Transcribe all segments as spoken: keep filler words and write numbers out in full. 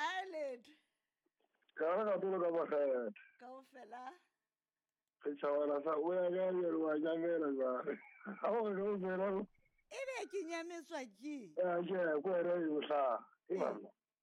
Island. Ka ra ka tolo ka bakget. Kaofela. Ke tshwana sa o ya ga le wa nyamela ba. Ha o go zela. Ebe ke nyametswa ke. Ya je ko re yo sa. E ba.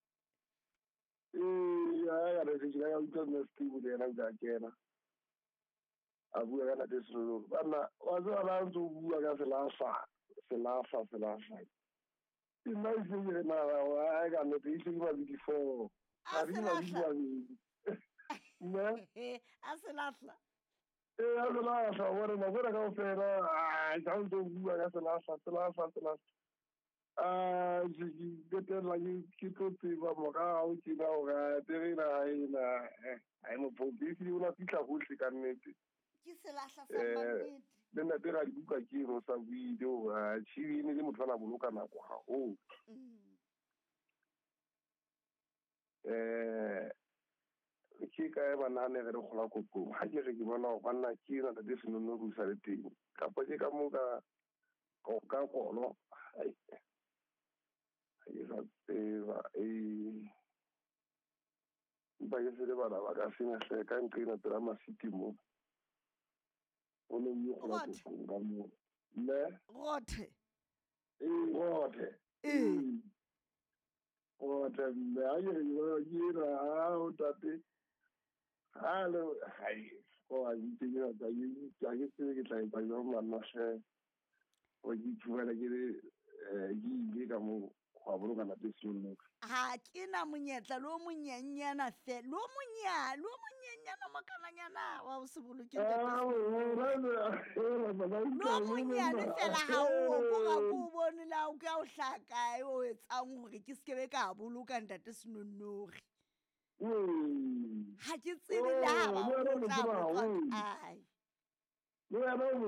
Eh ya ya re se ga utlo ne stibu le na ga kena. Abu ya na desro. Bana wa zo ala nzu bua ka selafa. Selafa selafa. Ina ise na wa ga ne te ise ba di fo. Aselahla. Ne? Aselahla. Eh, a se lafa, gore magora ka ofela, a ja o ntse bua ka se lafa, se lafa, se lafa. Ah, ke qetella ke tlo tseba morao tjena hore terena ha ena, ha e mo phobisi o na fihla hohle ka nnete. Ke selahla sa mannete. Le nna tera di buka ke mo sa video, a tshini le motho ana boloka nako haholo. Eh ke ka e banane re re gola kopong ha ke re ke bona go banna ke na le senono go sa le teng ka pa ke ka mo ka go ka kono ai ai ra tseba e ba ke se le bana ba ka sena se ka ntlena tera masiti mo o ne mo gola kopong ka mo ne Gothe e gothe e gothe me a ye ye ra o tate. Hallo, hi. Oh, ich bin ja da, ich sage jetzt gleich bei mir mal nach o di tshwara ke eh di ka mo go boloka na tseno. Ha ke na monyetla lo monyenyana fe lo monya lo monyenyana makananyana wa o se boloke Ah, lo monyane fela ha o go ga go bone la o ka o hlaka o etsang hore ke skebe ka boloka ntate Senonogi. Ha ke tsebe le ha ba o tla botswa kae. No, no,